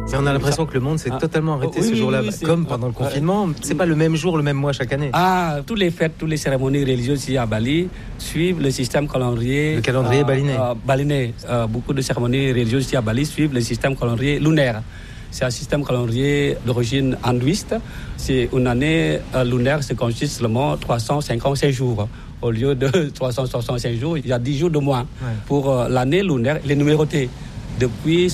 Et on a l'impression que le monde s'est totalement arrêté ce jour-là, comme pendant le confinement. C'est pas le même jour, le même mois chaque année. Toutes les fêtes, toutes les cérémonies religieuses ici à Bali suivent le système calendrier. Le calendrier balinais. Beaucoup de cérémonies religieuses ici à Bali suivent le système calendrier lunaire. C'est un système calendrier d'origine hindouiste. C'est une année lunaire, se constitue seulement 355 jours. Au lieu de 365 jours, il y a 10 jours de moins. Pour l'année lunaire, il est numéroté. Depuis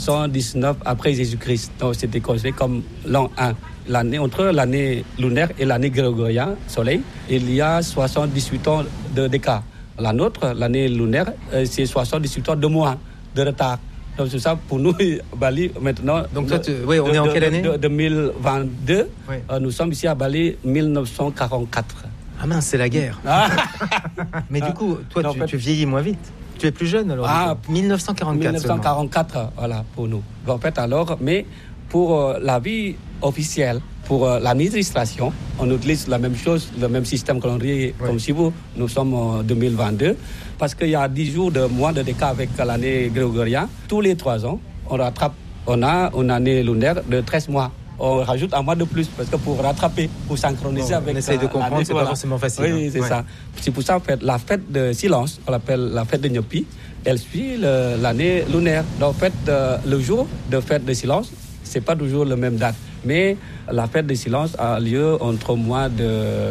79 après Jésus-Christ. Donc, c'était considéré comme l'an 1. Entre l'année lunaire et l'année grégorienne, soleil, il y a 78 ans d'écart. La nôtre, l'année lunaire, c'est 78 ans de moins de retard. Donc, c'est ça pour nous, Bali, maintenant. Donc, toi, on est en quelle année 2022. Nous sommes ici à Bali, 1944. Ah mince, c'est la guerre. Mais du coup, toi, tu vieillis moins vite. Tu es plus jeune alors 1944 1944, voilà, pour nous. En fait, alors, mais pour la vie officielle, pour l'administration, on utilise la même chose, le même système calendrier comme si nous sommes en 2022, parce qu'il y a 10 jours de moins de décalage avec l'année grégorienne. Tous les 3 ans, on a une année lunaire de 13 mois. On rajoute un mois de plus parce que pour rattraper, pour synchroniser avec. On essaye de comprendre, c'est pas forcément facile. Oui, c'est ça. C'est pour ça en fait la fête de silence, on l'appelle la fête de Nyopi, elle suit l'année lunaire. Donc en fait, le jour de fête de silence, c'est pas toujours la même date, mais la fête de silence a lieu entre mois de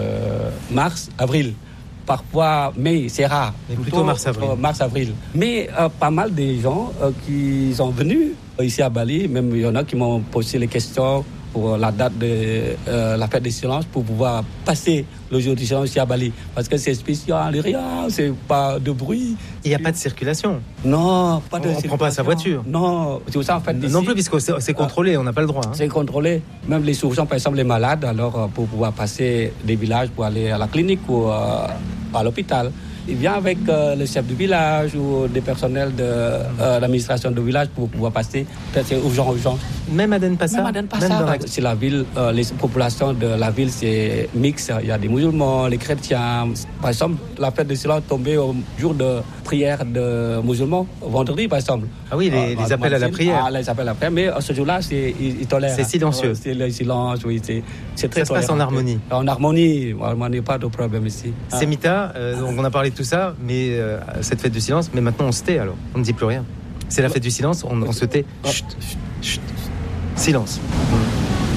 mars, avril. Parfois mai, c'est rare. Mais plutôt mars-avril. Mais pas mal de gens qui sont venus ici à Bali, même il y en a qui m'ont posé les questions pour la date de la fête de silence pour pouvoir passer le jour du silence ici à Bali. Parce que c'est spécial, rien, c'est pas de bruit. Il n'y a pas de circulation. Non, pas de circulation. On ne prend pas sa voiture. Non, c'est ça en fait. Non plus, puisque c'est contrôlé, on n'a pas le droit. C'est contrôlé. Même les sourds, par exemple, les malades, alors pour pouvoir passer des villages pour aller à la clinique ou à l'hôpital. Il vient avec le chef du village ou des personnels de l'administration du village pour pouvoir passer. C'est urgent. Même à Denpasar. C'est la ville, les populations de la ville, c'est mixte. Il y a des musulmans, les chrétiens. Par exemple, la fête de silence tombait au jour de prière de musulmans, vendredi par exemple. Ah oui, les appels à la prière. Les appels à la prière, mais ce jour-là, ils tolèrent. C'est silencieux. C'est le silence, oui. C'est très ça se passe en harmonie. En harmonie, pas de problème ici. Semita, on a parlé de tout ça, mais cette fête du silence, mais maintenant on se tait alors, on ne dit plus rien. C'est la fête du silence, on se tait. Chut, chut, chut. Silence.